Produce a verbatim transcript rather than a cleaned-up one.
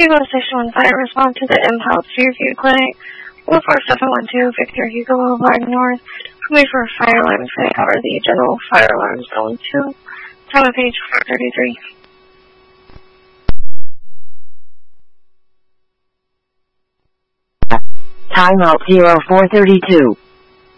Hugo Station one five, respond to the Impulse Fairview Clinic, one four seven one two, Victor Hugo Boulevard North. Wait for fire alarms to cover the general fire alarm zone two. Time of page four thirty-three. Time out zero four thirty-two.